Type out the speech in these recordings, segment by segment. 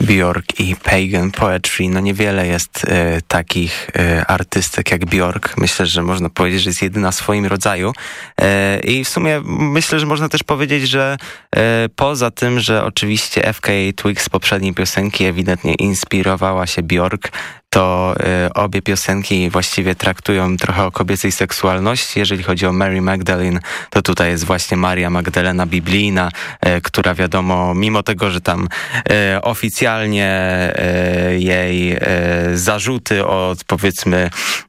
Björk i Pagan Poetry. No niewiele jest takich artystek jak Björk. Myślę, że można powiedzieć, że jest jedyna w swoim rodzaju. I w sumie myślę, że można też powiedzieć, że poza tym, że oczywiście FKA Twigs z poprzedniej piosenki ewidentnie inspirowała się Björk, to obie piosenki właściwie traktują trochę o kobiecej seksualności. Jeżeli chodzi o Mary Magdalene, to tutaj jest właśnie Maria Magdalena biblijna, która wiadomo, mimo tego, że tam oficjalnie jej zarzuty o powiedzmy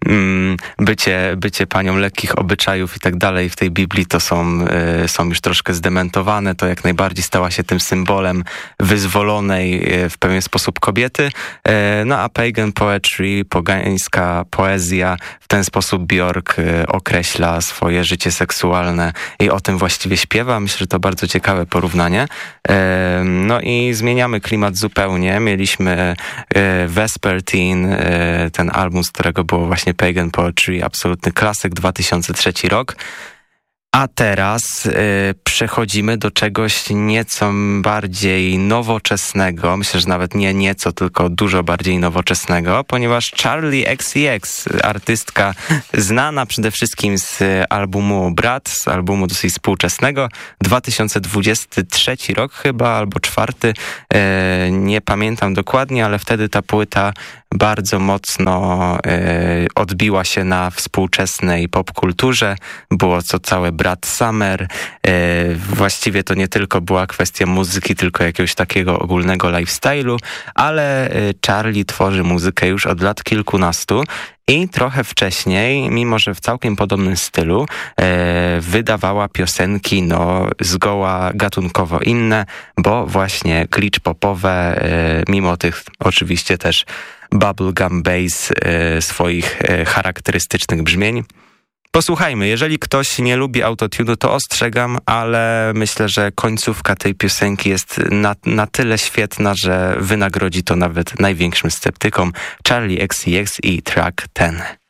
bycie panią lekkich obyczajów i tak dalej w tej Biblii to są już troszkę zdementowane, to jak najbardziej stała się tym symbolem wyzwolonej w pewien sposób kobiety. No a Pagan Poetry, pogańska poezja, w ten sposób Björk określa swoje życie seksualne i o tym właściwie śpiewa. Myślę, że to bardzo ciekawe porównanie. No i zmieniamy klimat zupełnie. Mieliśmy Vespertine, ten album, z którego było właśnie Pagan Poetry, absolutny klasyk, 2003 rok. A teraz przechodzimy do czegoś nieco bardziej nowoczesnego. Myślę, że nawet nie nieco, tylko dużo bardziej nowoczesnego, ponieważ Charli XCX, artystka znana przede wszystkim z albumu Brat, z albumu dosyć współczesnego, 2023 rok chyba, albo 4, nie pamiętam dokładnie, ale wtedy ta płyta bardzo mocno odbiła się na współczesnej popkulturze. Było co całe Brat Summer. Właściwie to nie tylko była kwestia muzyki, tylko jakiegoś takiego ogólnego lifestyle'u, ale Charli tworzy muzykę już od lat kilkunastu i trochę wcześniej, mimo że w całkiem podobnym stylu, wydawała piosenki zgoła gatunkowo inne, bo właśnie glitch popowe, mimo tych oczywiście też bubblegum bass swoich charakterystycznych brzmień. Posłuchajmy, jeżeli ktoś nie lubi autotune'u, to ostrzegam, ale myślę, że końcówka tej piosenki jest na tyle świetna, że wynagrodzi to nawet największym sceptykom. Charli XCX i track 10.